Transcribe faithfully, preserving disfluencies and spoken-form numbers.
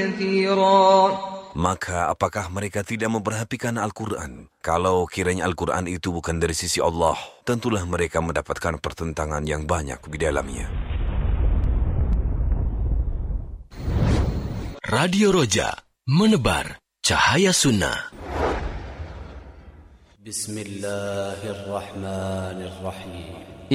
Maka apakah mereka tidak memperhatikan Al-Quran? Kalau kiranya Al-Quran itu bukan dari sisi Allah, tentulah mereka mendapatkan pertentangan yang banyak di dalamnya. Radio Roja, menebar cahaya sunnah. Bismillahirrahmanirrahim.